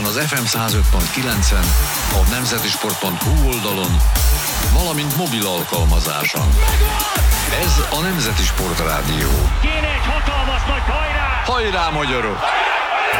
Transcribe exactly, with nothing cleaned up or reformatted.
Ezen az ef em száz öt pont kilencen, a nemzetisport pont hu oldalon, valamint mobil alkalmazáson. Ez a Nemzeti Sport Rádió. Kéne egy hatalmas nagy hajrá! Hajrá, magyarok!